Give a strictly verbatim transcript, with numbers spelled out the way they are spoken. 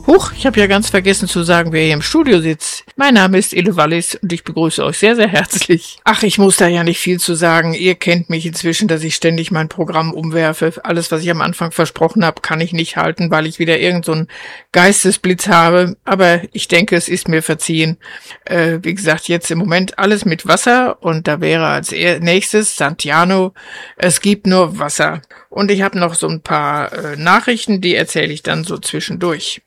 Huch, ich habe ja ganz vergessen zu sagen, wer hier im Studio sitzt. Mein Name ist Ille Wallis und ich begrüße euch sehr, sehr herzlich. Ach, ich muss da ja nicht viel zu sagen. Ihr kennt mich inzwischen, dass ich ständig mein Programm umwerfe. Alles, was ich am Anfang versprochen habe, kann ich nicht halten, weil ich wieder irgend so einen Geistesblitz habe. Aber ich denke, es ist mir verziehen. Äh, wie gesagt, jetzt im Moment alles mit Wasser und da wäre als nächstes Santiano. Es gibt nur Wasser. Und ich habe noch so ein paar äh, Nachrichten, die erzähle ich dann so zwischendurch.